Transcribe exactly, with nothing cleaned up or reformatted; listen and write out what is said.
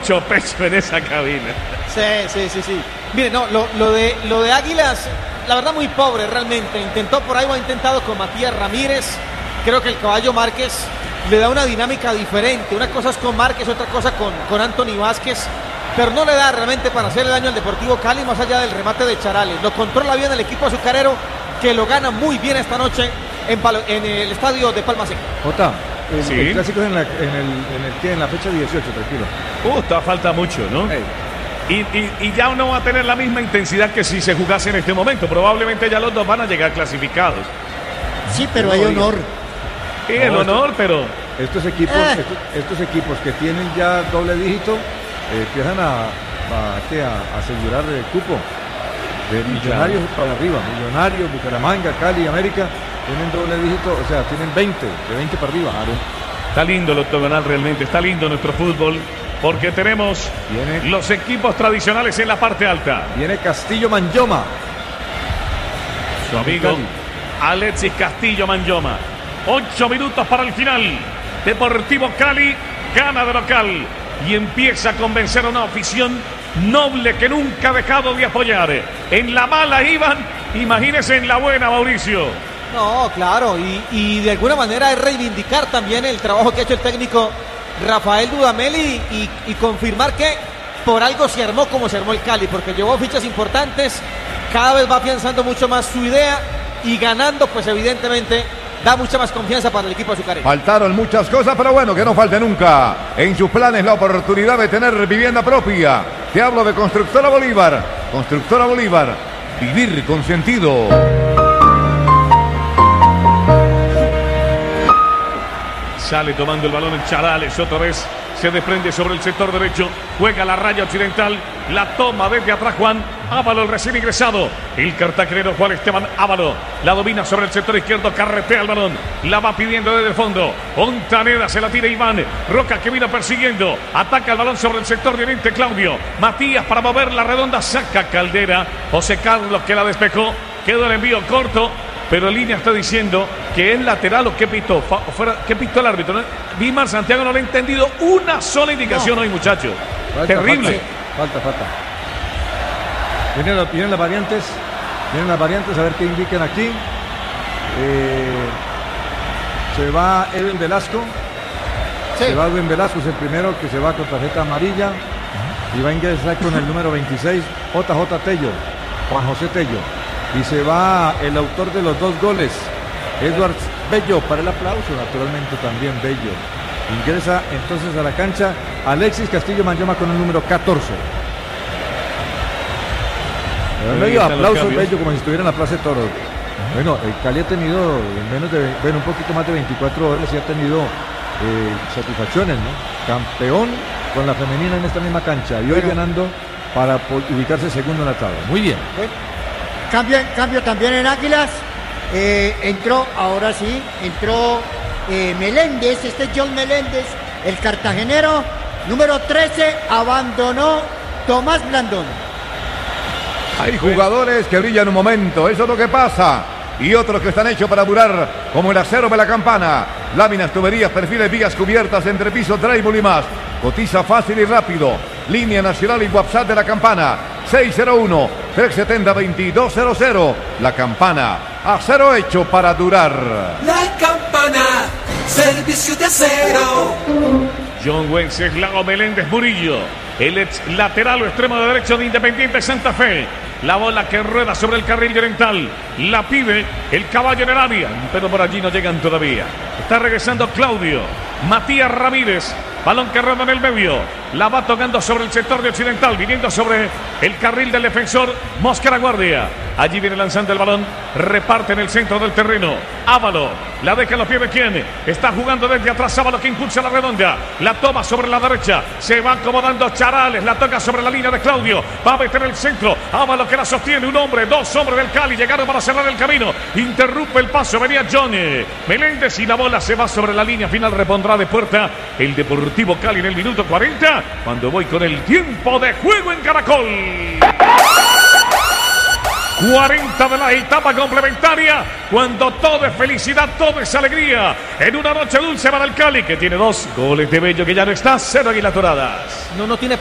mucho pecho en esa cabina. Sí, sí, sí, sí. Mire, no, lo, lo, de, lo de Águilas, la verdad muy pobre realmente. Intentó por ahí, o ha intentado con Matías Ramírez. Creo que el Caballo Márquez le da una dinámica diferente. Una cosa es con Márquez, otra cosa con, con Anthony Vázquez. Pero no le da realmente para hacerle daño al Deportivo Cali, más allá del remate de Charales. Lo controla bien el equipo azucarero, que lo gana muy bien esta noche en, Palo, en el estadio de Palma Seca. Jota, el, ¿Sí? el clásico es en la, en el, en el, ¿qué? En la fecha dieciocho, tranquilo. Uh, todavía falta mucho, ¿no? Hey. Y, y, y ya no va a tener la misma intensidad que si se jugase en este momento. Probablemente ya los dos van a llegar clasificados. Sí, pero hay honor. Sí, el No, honor, pero... Estos equipos, Eh. estos, estos equipos que tienen ya doble dígito eh, empiezan a, a, ¿qué? a, a asegurar el cupo. De Millonarios para arriba, Millonarios, Bucaramanga, Cali, América, tienen doble dígito, o sea, tienen veinte, de veinte para arriba. Está lindo el octogonal realmente, está lindo nuestro fútbol, porque tenemos Viene. los equipos tradicionales en la parte alta. Viene Castillo Manyoma. Su amigo Cali. Alexis Castillo Manyoma. Ocho minutos para el final. Deportivo Cali gana de local y empieza a convencer a una afición noble que nunca ha dejado de apoyar. En la mala iban, imagínense en la buena, Mauricio. No, claro, y, y de alguna manera es reivindicar también el trabajo que ha hecho el técnico Rafael Dudamel y, y, y confirmar que por algo se armó como se armó el Cali, porque llevó fichas importantes, cada vez va afianzando mucho más su idea y ganando, pues evidentemente da mucha más confianza para el equipo azucarero. Faltaron muchas cosas, pero bueno, que no falte nunca en sus planes la oportunidad de tener vivienda propia. Te hablo de Constructora Bolívar. Constructora Bolívar, vivir con sentido. Sale tomando el balón en Charales, otra vez se desprende sobre el sector derecho, juega la raya occidental, la toma desde atrás Juan Ávalo, el recién ingresado, el cartagenero Juan Esteban Ávalo, la domina sobre el sector izquierdo, carretea el balón, la va pidiendo desde el fondo, Montaneda se la tira Iván, Roca que vino persiguiendo, ataca el balón sobre el sector de oriente Claudio, Matías para mover la redonda, saca Caldera, José Carlos que la despejó, quedó el envío corto, pero en línea está diciendo que es lateral o qué pitó, Fa, fuera, qué pitó el árbitro, ¿no? Dimar Santiago no le ha entendido una sola indicación no. hoy, muchachos. Falta, Terrible. Falta, falta. falta. Vienen, la, vienen las variantes, vienen las variantes, a ver qué indican aquí. Eh, se va Edwin Velasco. Sí. Se va Edwin Velasco, es el primero que se va con tarjeta amarilla. Uh-huh. Y va a ingresar con el número veintiséis, J J Tello, Juan José Tello. Y se va el autor de los dos goles, Edward Bello, para el aplauso, naturalmente también Bello. Ingresa entonces a la cancha Alexis Castillo Manyoma con el número catorce. Medio aplauso Bello como si estuviera en la Plaza de Toros. Uh-huh. Bueno, el Cali ha tenido en menos de, bueno, un poquito más de veinticuatro horas y ha tenido eh, satisfacciones, ¿no? Campeón con la femenina en esta misma cancha y hoy bueno. ganando para ubicarse segundo en la tabla. Muy bien. Bueno. Cambio, cambio también en Águilas, eh, entró, ahora sí, entró eh, Meléndez, este es John Meléndez, el cartagenero, número trece, abandonó Tomás Blandón. Hay jugadores que brillan un momento, eso es lo que pasa, y otros que están hechos para durar, como el acero de la campana, láminas, tuberías, perfiles, vías cubiertas, entrepiso, drywall y más. Cotiza fácil y rápido, línea nacional y WhatsApp de la campana, seis cero uno, tres siete cero, dos dos cero cero. La Campana, acero hecho para durar. La Campana, servicio de acero. John Wenceslao Meléndez Murillo, el ex lateral o extremo de derecho de Independiente Santa Fe. La bola que rueda sobre el carril oriental, la pide el Caballo en el área, pero por allí no llegan todavía. Está regresando Claudio, Matías Ramírez. Balón que rueda en el medio, la va tocando sobre el sector de occidental, viniendo sobre el carril del defensor Mosquera Guardia. Allí viene lanzando el balón, reparte en el centro del terreno. Ávalo, la deja en los pies de quién, está jugando desde atrás Ávalo que impulsa la redonda, la toma sobre la derecha, se va acomodando Charales, la toca sobre la línea de Claudio, va a meter el centro, Ávalo que la sostiene, un hombre, dos hombres del Cali, llegaron para cerrar el camino, interrumpe el paso, venía Johnny Meléndez y la bola se va sobre la línea final, repondrá de puerta el Deportivo Cali en el minuto cuarenta, cuando voy con el tiempo de juego en Caracol. cuarenta de la etapa complementaria, cuando todo es felicidad, todo es alegría, en una noche dulce para el Cali, que tiene dos goles de Bello, que ya no está, cero Águilas Doradas. No, no tiene